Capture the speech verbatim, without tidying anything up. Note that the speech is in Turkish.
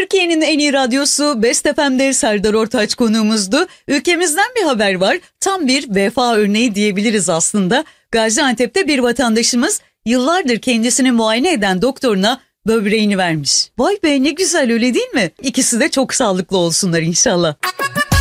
Türkiye'nin en iyi radyosu Best F M'de Serdar Ortaç konuğumuzdu. Ülkemizden bir haber var. Tam bir vefa örneği diyebiliriz aslında. Gaziantep'te bir vatandaşımız yıllardır kendisini muayene eden doktoruna böbreğini vermiş. Vay be, ne güzel, öyle değil mi? İkisi de çok sağlıklı olsunlar inşallah.